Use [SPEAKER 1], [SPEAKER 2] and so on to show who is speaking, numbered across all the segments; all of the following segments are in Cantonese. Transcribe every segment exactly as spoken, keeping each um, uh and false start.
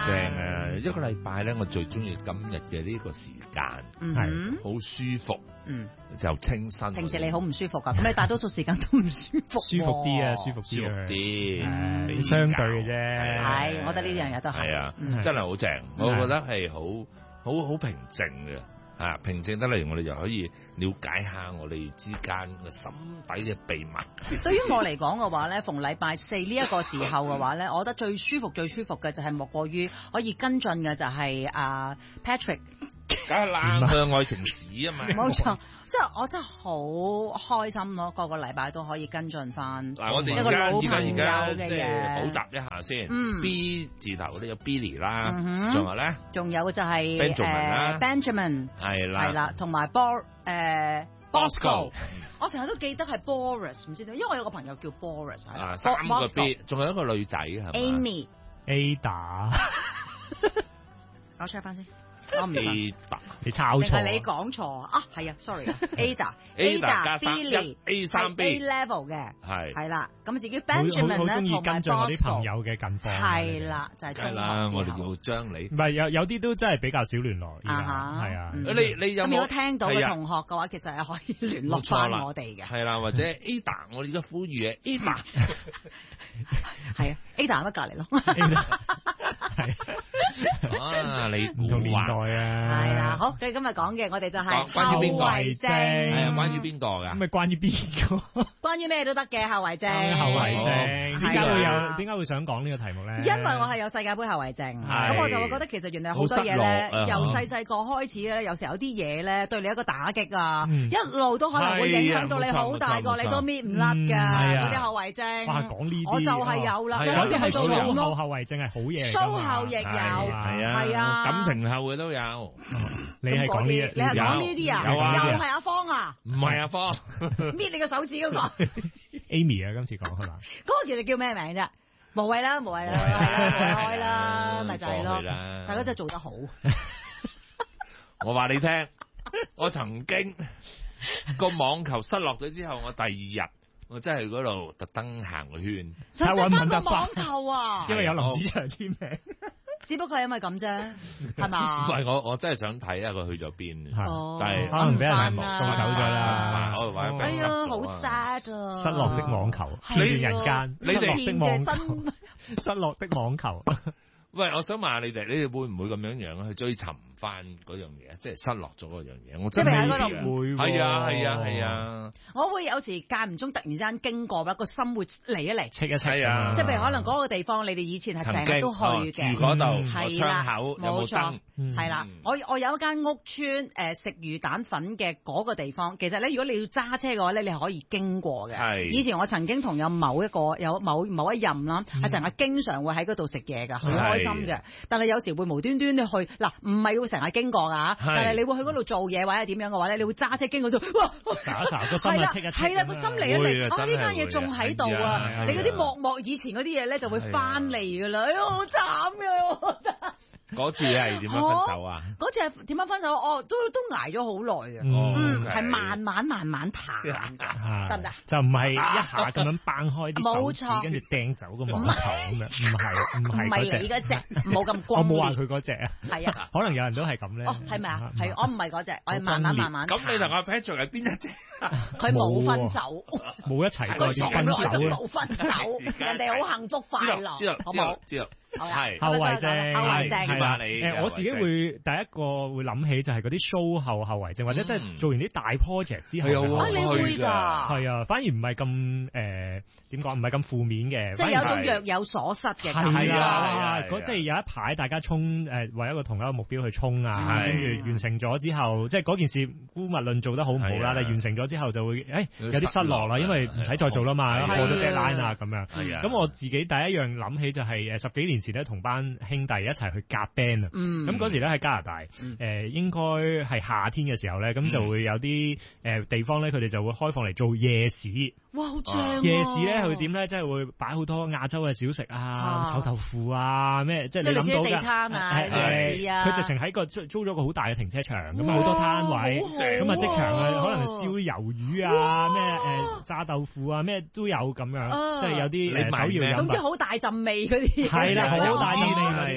[SPEAKER 1] 正啊！一個禮拜咧，我最中意今日嘅呢個時間，
[SPEAKER 2] 係
[SPEAKER 1] 好舒服，
[SPEAKER 2] 嗯，
[SPEAKER 1] 就清新。
[SPEAKER 2] 平時你好唔舒服噶，咁你大多數時間都唔舒服。
[SPEAKER 3] 舒服啲啊，舒服
[SPEAKER 1] 舒
[SPEAKER 3] 啲
[SPEAKER 1] 服啲，
[SPEAKER 3] 誒相對嘅啫。
[SPEAKER 2] 係，我覺得呢樣嘢都係。
[SPEAKER 1] 係啊，
[SPEAKER 2] 嗯
[SPEAKER 1] 真係好正，我覺得係好好好平靜嘅。啊，平靜得嚟，我哋就可以了解下我哋之間嘅心底嘅秘密。
[SPEAKER 2] 對於我嚟講嘅話咧，逢禮拜四呢一個時候嘅話咧，我覺得最舒服、最舒服嘅就係莫過於可以跟進嘅就係啊 Patrick。
[SPEAKER 1] 梗係啦，佢嘅愛情史啊嘛。
[SPEAKER 2] 冇錯，即係我真係好開心咯，個個禮拜都可以跟進翻。
[SPEAKER 1] 嗱，我哋
[SPEAKER 2] 一個老朋友
[SPEAKER 1] 而家
[SPEAKER 2] 嘅
[SPEAKER 1] 即係
[SPEAKER 2] 嘢。
[SPEAKER 1] 補習一下先。
[SPEAKER 2] 嗯
[SPEAKER 1] B 字頭咧有 Billy 啦，
[SPEAKER 2] 嗯哼
[SPEAKER 1] 仲有咧
[SPEAKER 2] 仲有就係
[SPEAKER 1] Benjamin 啦
[SPEAKER 2] 誒 Benjamin
[SPEAKER 1] 係啦
[SPEAKER 2] 係啦，同埋 Bor 誒
[SPEAKER 1] Bosco
[SPEAKER 2] Bosco，我成日都記得係 Boris，唔知點，因為我有個朋友叫 Boris 係啦
[SPEAKER 1] 啊三個
[SPEAKER 2] Bosco
[SPEAKER 1] B，仲有一個女仔係嘛
[SPEAKER 2] Amy，
[SPEAKER 3] Ada，
[SPEAKER 2] 我 check 翻先。我唔信，
[SPEAKER 1] Ada
[SPEAKER 3] 你抄錯，
[SPEAKER 2] 定係你講錯啊？係啊，sorry，Ada
[SPEAKER 1] Ada 加三
[SPEAKER 2] Billy
[SPEAKER 1] A 三 B
[SPEAKER 2] A level 嘅，
[SPEAKER 1] 係
[SPEAKER 2] 係啦。咁至於
[SPEAKER 3] 好好
[SPEAKER 2] Benjamin
[SPEAKER 3] 好中意
[SPEAKER 2] 咧，同埋
[SPEAKER 3] 跟進我啲朋
[SPEAKER 2] Bosco，
[SPEAKER 3] 友嘅近況。
[SPEAKER 2] 係啦，就係
[SPEAKER 1] 梗係
[SPEAKER 2] 中
[SPEAKER 1] 啦，我哋
[SPEAKER 2] 學時候
[SPEAKER 1] 要將你
[SPEAKER 3] 唔係有有啲都真係比較少聯絡，而家
[SPEAKER 2] 啊哈
[SPEAKER 3] 係啊。
[SPEAKER 2] 嗯
[SPEAKER 1] 你你有
[SPEAKER 2] 咁如果
[SPEAKER 1] 冇
[SPEAKER 2] 聽到嘅
[SPEAKER 1] 係啊
[SPEAKER 2] 同學嘅話，其實係可以聯絡
[SPEAKER 1] 冇錯啦
[SPEAKER 2] 翻我哋嘅。
[SPEAKER 1] 係啦，或者 Ada，我而家呼籲嘅 Ada，
[SPEAKER 2] 係啊，Ada 喺乜隔離咯？
[SPEAKER 3] 係
[SPEAKER 1] 啊，你
[SPEAKER 3] 唔同年代啊。
[SPEAKER 2] 係啦，好，佢今日講嘅我哋就係
[SPEAKER 1] 講關於邊個
[SPEAKER 2] 後遺症，
[SPEAKER 1] 係啊，關於邊個
[SPEAKER 3] 咁
[SPEAKER 1] 㗎？
[SPEAKER 3] 咪關於邊個？
[SPEAKER 2] 關於咩都得嘅後遺症。
[SPEAKER 3] 後遺症
[SPEAKER 1] 哦
[SPEAKER 3] 點解會
[SPEAKER 2] 係啊
[SPEAKER 3] 有？點解會想講呢個題目咧？
[SPEAKER 2] 因為我係有世界盃後遺症，
[SPEAKER 1] 係
[SPEAKER 2] 咁我就會覺得其實原來好多嘢
[SPEAKER 1] 好失
[SPEAKER 2] 咧，
[SPEAKER 1] 落啊
[SPEAKER 2] 由細細個開始咧，有時候有啲嘢咧對你一個打擊啊，
[SPEAKER 3] 嗯
[SPEAKER 2] 一路都可能會影響到你
[SPEAKER 1] 係啊
[SPEAKER 2] 好大個，
[SPEAKER 1] 冇錯冇錯
[SPEAKER 2] 你都搣唔甩㗎
[SPEAKER 3] 嗯係啊
[SPEAKER 2] 嗰啲後遺症。
[SPEAKER 3] 哇，講呢啲
[SPEAKER 2] 我就係有啦，
[SPEAKER 1] 係啊
[SPEAKER 2] 有啲係
[SPEAKER 3] 有啲係
[SPEAKER 2] 數
[SPEAKER 3] 數
[SPEAKER 2] 咯，
[SPEAKER 3] 後後遺症係好嘢嚟㗎嘛。
[SPEAKER 2] 數後亦有
[SPEAKER 1] 係啊，
[SPEAKER 2] 係啊
[SPEAKER 1] 感情後嘅都有，
[SPEAKER 3] 你係講呢一，
[SPEAKER 2] 你係講呢啲啊？
[SPEAKER 1] 有啊
[SPEAKER 2] 又係阿方啊？
[SPEAKER 1] 唔係啊，科
[SPEAKER 2] 搣你個手指嗰個，嗰
[SPEAKER 3] Amy 啊，今次講係嘛？
[SPEAKER 2] 個其實叫咩名啫？無謂啦，無謂啦，係啦，無謂啦，咪就係咯
[SPEAKER 1] 過去啦。
[SPEAKER 2] 大家真係做得好。
[SPEAKER 1] 我話你聽，我曾經個網球失落咗之後，我第二日我真係嗰度特登行個圈。
[SPEAKER 2] 想
[SPEAKER 3] 睇下搵唔搵
[SPEAKER 2] 執翻個
[SPEAKER 3] 得返
[SPEAKER 2] 網球啊！
[SPEAKER 3] 因為有林子祥簽名。
[SPEAKER 2] 只不過係因為咁啫，係嘛？
[SPEAKER 1] 唔係我我真係想睇下佢去咗邊。
[SPEAKER 2] 哦，
[SPEAKER 1] 但係
[SPEAKER 3] 可能俾人
[SPEAKER 2] 我唔瞓啊
[SPEAKER 3] 掃走咗啦
[SPEAKER 1] 我或者俾
[SPEAKER 2] 哎呀，
[SPEAKER 1] 人執咗啊
[SPEAKER 2] 好 sad 啊！
[SPEAKER 3] 失落的網球，片段人間，
[SPEAKER 1] 你哋
[SPEAKER 3] 失落的網
[SPEAKER 2] 片
[SPEAKER 3] 球
[SPEAKER 2] 嘅，
[SPEAKER 3] 失落的網球。
[SPEAKER 1] 喂，我想問下你哋，你哋會唔會咁樣樣去追尋翻嗰樣嘢，即係失落咗嗰樣嘢？我真
[SPEAKER 2] 即係喺
[SPEAKER 1] 係
[SPEAKER 2] 嗰度
[SPEAKER 3] 會喎
[SPEAKER 1] 係啊係啊係啊，
[SPEAKER 2] 我會有時間唔中突然之間經過啦，個心會嚟一嚟。
[SPEAKER 3] 戚一戚
[SPEAKER 1] 係啊
[SPEAKER 2] 即係譬如可能嗰個地方，你哋以前係成日都去
[SPEAKER 1] 哦
[SPEAKER 2] 嘅，
[SPEAKER 1] 住嗰度，
[SPEAKER 3] 嗯
[SPEAKER 1] 個
[SPEAKER 2] 係啦
[SPEAKER 1] 窗口有
[SPEAKER 2] 冇錯
[SPEAKER 1] 冇燈？
[SPEAKER 3] 嗯
[SPEAKER 2] 係啦，我我有一間屋村誒、呃、食魚蛋粉嘅嗰個地方，其實咧如果你要揸車嘅話咧，你係可以經過嘅。
[SPEAKER 1] 係
[SPEAKER 2] 以前我曾經同有某一個有某某一任啦，係成日經常會喺嗰度食嘢㗎，好開心嘅。但係有時會無端端地去嗱，唔係會成日經過㗎，但係你會去嗰度做嘢或者點樣嘅話咧，你會揸車經過咗，哇！
[SPEAKER 3] 睄一睄個心
[SPEAKER 2] 係啦，
[SPEAKER 3] 啊戚一戚
[SPEAKER 2] 係啦，個心嚟一嚟，啊
[SPEAKER 1] 會啊真係
[SPEAKER 2] 呢間嘢仲喺度
[SPEAKER 1] 會啊係
[SPEAKER 2] 啊！
[SPEAKER 1] 啊
[SPEAKER 2] 你嗰啲默默以前嗰啲嘢咧就會翻嚟㗎啦，哎呀好慘嘅我覺得。
[SPEAKER 1] 嗰次係點樣分手啊？
[SPEAKER 2] 嗰次係點樣分手？哦，都都捱咗好耐嘅，
[SPEAKER 3] 嗯
[SPEAKER 2] 嗯，
[SPEAKER 1] OK
[SPEAKER 2] 係慢慢慢慢彈嘅，得唔得？
[SPEAKER 3] 就唔係一下咁樣掹開啲手指，
[SPEAKER 2] 冇錯
[SPEAKER 3] 跟住掟走個網球咁樣，唔係唔
[SPEAKER 2] 唔係
[SPEAKER 3] 係嗰隻。
[SPEAKER 2] 你嗰隻，冇咁轟
[SPEAKER 3] 我冇話
[SPEAKER 2] 烈。
[SPEAKER 3] 佢嗰隻啊，
[SPEAKER 2] 係啊，
[SPEAKER 3] 可能有人都係咁咧。
[SPEAKER 2] 哦，係咪啊？係，我唔係嗰隻，我係慢慢慢慢彈。
[SPEAKER 1] 咁你同阿 Patrick 係邊一隻？
[SPEAKER 2] 佢冇分手，
[SPEAKER 3] 冇一齊過
[SPEAKER 2] 佢從
[SPEAKER 3] 啲分手
[SPEAKER 2] 來都
[SPEAKER 3] 啊！
[SPEAKER 2] 冇分手，人哋好幸福快
[SPEAKER 1] 知道知道
[SPEAKER 2] 樂，好
[SPEAKER 1] 知道
[SPEAKER 2] 冇？
[SPEAKER 1] 知道，
[SPEAKER 2] 好啦
[SPEAKER 1] 係
[SPEAKER 3] 後遺症
[SPEAKER 2] 後遺症
[SPEAKER 3] 係啦，
[SPEAKER 1] 你
[SPEAKER 3] 誒我自己會第一個會諗起就係嗰啲 show 後後遺症，或者即係做完啲大 project 之後嘅後
[SPEAKER 1] 係啊
[SPEAKER 2] 啊，你會
[SPEAKER 1] 去㗎
[SPEAKER 2] 㗎？
[SPEAKER 3] 係啊，反而唔係咁誒點講，唔係咁負面嘅，
[SPEAKER 2] 即係有
[SPEAKER 3] 反而
[SPEAKER 2] 種若有所失嘅感
[SPEAKER 3] 係
[SPEAKER 2] 覺。
[SPEAKER 3] 啊，
[SPEAKER 1] 係啊
[SPEAKER 3] 嗰即係有一排大家衝誒為一個同一個目標去衝啊，
[SPEAKER 1] 係
[SPEAKER 3] 跟住完成咗之後，即係嗰件事姑勿論做得好唔好啦，
[SPEAKER 1] 係啊
[SPEAKER 3] 但係完成咗之後就會誒有
[SPEAKER 1] 有
[SPEAKER 3] 啲失落啦，因為唔使再做啦嘛，
[SPEAKER 1] 係啊
[SPEAKER 3] 過咗 deadline 啊咁樣。
[SPEAKER 1] 係啊，
[SPEAKER 3] 咁我自己第一樣諗起就係誒十幾年前咧，同班兄弟一齊去夾 band 啊。
[SPEAKER 2] 嗯，
[SPEAKER 3] 咁嗰時咧喺加拿大，
[SPEAKER 2] 嗯
[SPEAKER 3] 誒應該係夏天嘅時候咧，咁就會有啲誒地方咧，佢哋就會開放嚟做夜市。
[SPEAKER 2] 哇，好正喎！
[SPEAKER 3] 夜市咧，佢點咧？即係會擺好多亞洲嘅小食啊，
[SPEAKER 2] 啊
[SPEAKER 3] 炒豆腐啊，咩即係
[SPEAKER 2] 即係類似啲地
[SPEAKER 3] 你諗到嘅。
[SPEAKER 2] 攤啊、
[SPEAKER 3] 係
[SPEAKER 2] 夜市啊，
[SPEAKER 3] 佢直情喺個租租咗個好大嘅停車場，咁啊好多攤位，
[SPEAKER 2] 哇好正
[SPEAKER 3] 咁啊即場啊
[SPEAKER 2] 喎
[SPEAKER 3] 可能燒魷魚啊，咩誒炸豆腐啊，咩都有咁樣，
[SPEAKER 2] 啊
[SPEAKER 3] 即係有啲
[SPEAKER 1] 你買
[SPEAKER 3] 誒手搖
[SPEAKER 1] 咩
[SPEAKER 3] 飲品。
[SPEAKER 2] 總之好大陣味嗰啲。
[SPEAKER 3] 係啦，好大陣味
[SPEAKER 1] 係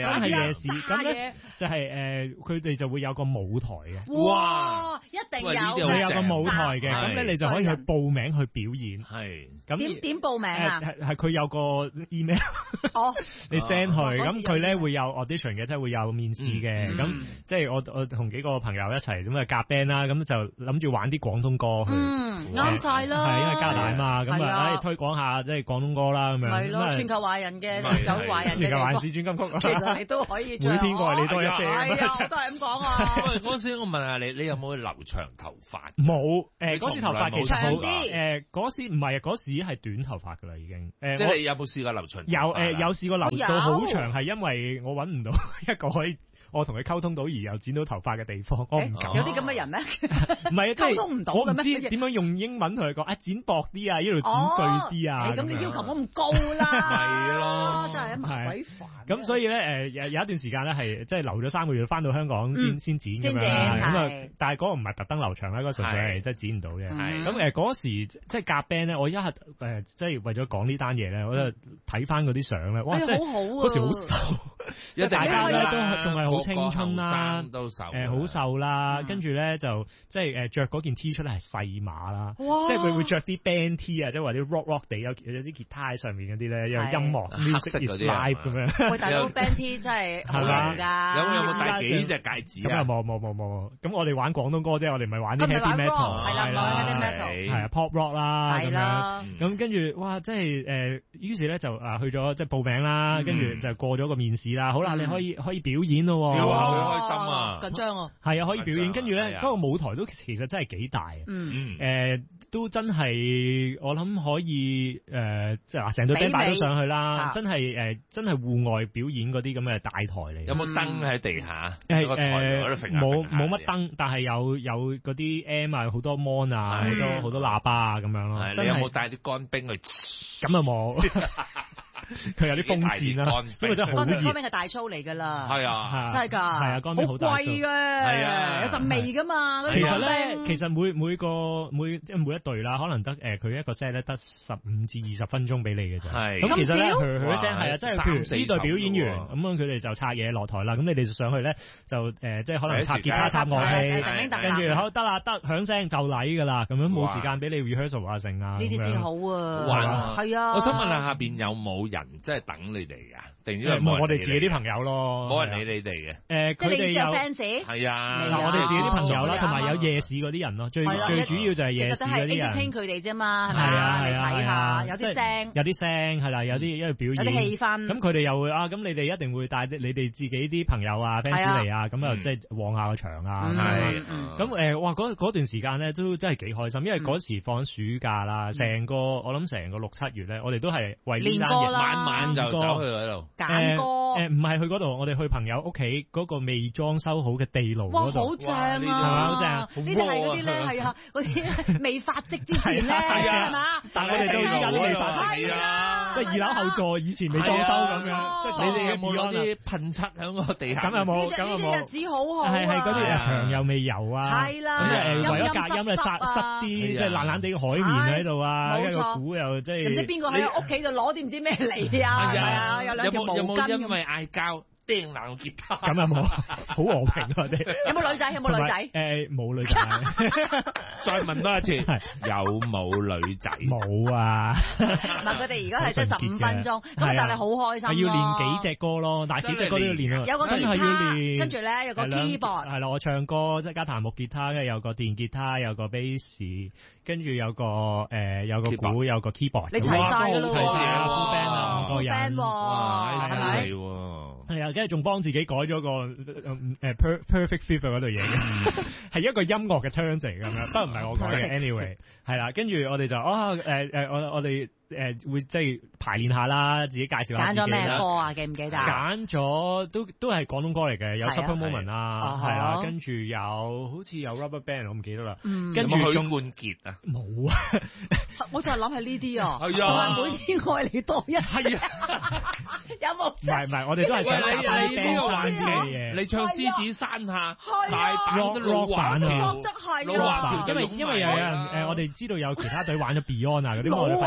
[SPEAKER 3] 真係夜市，咁咧就係誒，佢哋就會有個舞台嘅。
[SPEAKER 2] 哇！一定有
[SPEAKER 3] 嘅，有個舞台嘅，咁咧你就可以去報名去表演。
[SPEAKER 1] 係。
[SPEAKER 3] 咁
[SPEAKER 2] 點點報名啊？
[SPEAKER 3] 係係佢有個 email，
[SPEAKER 2] 哦，
[SPEAKER 3] 你 send 去，咁佢咧會有 audition 嘅，即係會有面試嘅。咁即係我我同幾個朋友一齊咁啊夾 band 啦，咁就諗住玩啲廣東歌去。
[SPEAKER 2] 嗯，啱晒啦。
[SPEAKER 3] 係因為加拿大啊嘛，咁啊，推廣下即係廣東歌啦咁樣。
[SPEAKER 2] 係咯，全球華人嘅有華人嘅。
[SPEAKER 3] 全球華人專輯曲，
[SPEAKER 2] 其實你都可以。
[SPEAKER 3] 每篇過嚟你多一些。
[SPEAKER 2] 係啊，我都係咁講啊。
[SPEAKER 1] 喂，嗰時我問下你，你有冇留長頭髮？
[SPEAKER 3] 冇，誒嗰時頭髮其實
[SPEAKER 2] 長啲。
[SPEAKER 3] 誒嗰時唔係啊，嗰時係短頭髮噶啦已經。誒，
[SPEAKER 1] 即係你有冇試過留長？
[SPEAKER 3] 有誒，有試過留到好長，係因為我揾唔到一個可以。我同佢溝通到而又剪到頭髮嘅地方，我唔敢。
[SPEAKER 2] 有啲咁嘅人咩？
[SPEAKER 3] 唔係啊，即係
[SPEAKER 2] 溝通唔到。
[SPEAKER 3] 我唔知點樣用英文同佢講啊，剪薄啲啊，呢度剪碎啲啊。
[SPEAKER 2] 咁你要求我唔高啦。
[SPEAKER 1] 係咯，
[SPEAKER 2] 真係麻鬼煩。
[SPEAKER 3] 咁所以咧誒有有一段時間咧係即係留咗三個月，翻到香港先先剪咁樣。咁啊，但係嗰個唔係特登留長啦，嗰個純粹係即係剪唔到嘅。咁誒嗰時即係夾 band 咧，我一係誒即係為咗講呢單嘢咧，我就睇翻嗰啲相咧，哇！即係嗰時好瘦，即係大家咧都仲係好青春啦，誒好瘦啦，跟住咧就即係誒著嗰件 T 恤咧係細碼啦，即係佢會着啲 band T 啊，即係或者 rock rock 地有有啲吉他喺上面嗰啲咧，有音樂 music is live 咁樣。
[SPEAKER 2] 喂，大佬 band T 真係好紅㗎，
[SPEAKER 1] 有有冇戴幾隻戒指啊？
[SPEAKER 3] 咁啊冇冇冇冇，咁我哋玩廣東歌啫，我哋唔係玩啲 heavy metal，係啦，玩 heavy metal，係啊 pop rock 啦，係啦，咁跟住哇，即係誒，於是咧就啊去咗即係報名啦，跟住就過咗個面試啦，好啦，你可以可以表演咯。
[SPEAKER 1] 好開心啊！
[SPEAKER 2] 緊張啊！
[SPEAKER 3] 係啊，可以表演，跟住咧嗰個舞台都其實真係幾大，
[SPEAKER 2] 嗯，
[SPEAKER 3] 誒都真係我諗可以誒，即係話成隊 band 擺咗上去啦，真係誒真係戶外表演嗰啲咁嘅大台嚟。
[SPEAKER 1] 有冇燈喺地下？
[SPEAKER 3] 誒誒冇冇乜燈，但係有有嗰啲 M 啊，好多 mon 啊，好多好多喇叭啊咁樣咯。
[SPEAKER 1] 你有冇帶啲乾冰去？
[SPEAKER 3] 咁啊冇。佢有啲風扇啦，因為真係好熱。
[SPEAKER 2] 乾冰係大粗嚟㗎啦，
[SPEAKER 1] 係啊，
[SPEAKER 2] 真係㗎，
[SPEAKER 3] 係啊，乾冰好大粗，
[SPEAKER 2] 貴㗎，有陣味㗎嘛。
[SPEAKER 3] 其實咧，其實每每個每即係每一隊啦，可能得誒佢一個 set 咧得十五至二十分鐘俾你嘅啫。係咁，其實咧佢佢聲係啊，即係譬如呢隊表演員咁樣，佢哋就拆嘢落台啦。咁你哋上去咧就誒即係可能拆吉他、拆樂器，跟住好得啦，得響聲就禮㗎啦。咁樣冇時間俾你 rehearsal 啊成啊。
[SPEAKER 2] 呢啲至好啊，係啊。
[SPEAKER 1] 我想問下下邊有冇人即係等你哋㗎？定因為
[SPEAKER 3] 我哋自己啲朋友咯，
[SPEAKER 1] 冇人理你哋嘅。
[SPEAKER 3] 誒，佢哋有
[SPEAKER 2] fans，
[SPEAKER 1] 係啊，
[SPEAKER 3] 我哋自己啲朋友啦，同埋有夜市嗰啲人咯。最最主要就係夜市嗰啲人。其實就係清佢哋啫嘛，係咪啊？你睇下，有啲聲，有啲聲係啦，有啲因為表演，有啲氣氛。咁佢哋又會啊，咁你哋一定會帶你哋自己啲朋友啊 fans 嚟啊，咁啊即係旺下個場啊。係。咁誒，哇！嗰段時間咧都真係幾開心，因為嗰時放暑假啦，成個我諗成個六七月咧，我哋都係為呢單嘢
[SPEAKER 1] 晚晚就走去嗰度
[SPEAKER 2] 揀歌。
[SPEAKER 3] 誒唔係去嗰度，我哋去朋友屋企嗰個未裝修好嘅地牢嗰度。
[SPEAKER 2] 哇！好正啊，係嘛？好正。呢啲係嗰啲咧，係啊，嗰啲未發跡之前咧，係嘛？
[SPEAKER 3] 但係我哋到而家都未發跡啊！即係二樓後座以前未裝修咁樣。即係你哋有冇攞啲噴漆喺個地下？咁又冇，咁又冇。
[SPEAKER 2] 呢啲日子好好。
[SPEAKER 3] 係係嗰啲牆又未油啊。係啦。咁誒為咗隔音咧，塞塞啲即係爛爛地嘅海綿喺度啊，一個鼓又即係。
[SPEAKER 2] 唔知邊個喺屋企度攞啲唔知咩嚟啊？係啊，有兩條毛巾咁。
[SPEAKER 1] 因為嗌交掟爛吉他，
[SPEAKER 3] 咁又冇，好和平我哋。
[SPEAKER 2] 有冇女仔？有冇女仔？
[SPEAKER 3] 誒，冇女仔。
[SPEAKER 1] 再問多一次，有冇女仔？
[SPEAKER 3] 冇啊。
[SPEAKER 2] 唔係佢哋而家係得十五分鐘，咁但係好開心。
[SPEAKER 3] 係要練幾隻歌咯，但係幾隻歌都要練啊。
[SPEAKER 2] 有個吉他，跟住咧有個 keyboard。
[SPEAKER 3] 係啦，我唱歌即係加彈木吉他，跟住有個電吉他，有個 bass，跟住有個誒有個鼓，有個 keyboard。
[SPEAKER 2] 你齊晒㗎咯喎
[SPEAKER 3] ，full band 啊，五個人。
[SPEAKER 1] 哇，
[SPEAKER 2] 係咪？
[SPEAKER 3] 係啊，跟住仲幫自己改咗個誒 perfect fit 嗰度嘢嘅，係一個音樂嘅 term 嚟咁樣，不過唔係我講嘅 anyway， 係啦，跟住我哋就啊誒誒我我哋誒會即係排練下啦，自己介紹下自己啦。揀咗咩
[SPEAKER 2] 歌啊？記唔記得？
[SPEAKER 3] 揀咗都都係廣東歌嚟嘅，有 Super Moment 啦，係啦，跟住有好似有 Rubber Band，我唔記得啦。跟住
[SPEAKER 1] 許冠傑啊？
[SPEAKER 3] 冇啊！
[SPEAKER 2] 我就係諗起呢啲啊，
[SPEAKER 1] 係啊，
[SPEAKER 2] 同埋每天愛你多一係
[SPEAKER 3] 啊，
[SPEAKER 2] 有冇？
[SPEAKER 3] 唔係唔係，我哋都係想夾翻啲 band 翻啲嘅嘢。
[SPEAKER 1] 你唱獅子山下
[SPEAKER 2] 大
[SPEAKER 1] 版都老華
[SPEAKER 2] 調，覺得係
[SPEAKER 3] 老華調，因為因為又有人誒，我哋知道有其他隊玩咗 Beyond 啊嗰啲，我哋費事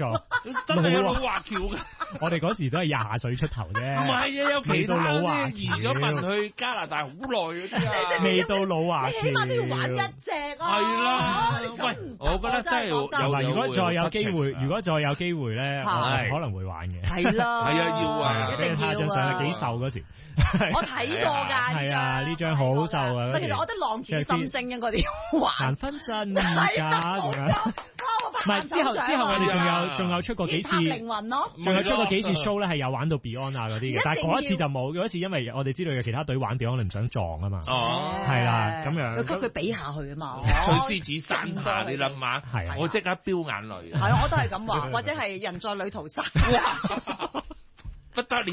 [SPEAKER 3] 錯，
[SPEAKER 1] 真係有老華僑㗎。
[SPEAKER 3] 我哋嗰時都係廿歲出頭啫。
[SPEAKER 1] 唔係啊，有其他
[SPEAKER 3] 老華
[SPEAKER 1] 啲移咗民去加拿大好耐嗰啲啊，
[SPEAKER 3] 未到老華僑。
[SPEAKER 2] 起碼都要玩一隻啊。
[SPEAKER 1] 係啦，喂，我覺得真係有。
[SPEAKER 3] 如果再有機會，如果再有機會咧，我可能會玩嘅。
[SPEAKER 2] 係啦，
[SPEAKER 1] 係啊，要啊，
[SPEAKER 2] 一定要啊。
[SPEAKER 3] 張相幾瘦嗰時。
[SPEAKER 2] 我睇過㗎，
[SPEAKER 3] 係啊，呢張好瘦啊。
[SPEAKER 2] 其實我覺得浪子心聲應該點玩？
[SPEAKER 3] 難分真假咁樣。唔係之後之後我哋仲有仲有出過幾次，
[SPEAKER 2] 靈魂咯，
[SPEAKER 3] 仲有出過幾次 show 咧，係有玩到 Beyond 啊嗰啲嘅，但係嗰一次就冇，嗰一次因為我哋知道有其他隊玩 Beyond，你唔想撞啊嘛。
[SPEAKER 1] 哦，
[SPEAKER 3] 係啦，咁樣。
[SPEAKER 2] 要給佢比下去啊嘛。
[SPEAKER 1] 翠獅子山下，你諗下，
[SPEAKER 3] 係啊，
[SPEAKER 1] 我即刻飆眼淚。
[SPEAKER 2] 係啊，我都係咁話，或者係人在旅途散，
[SPEAKER 1] 不得了。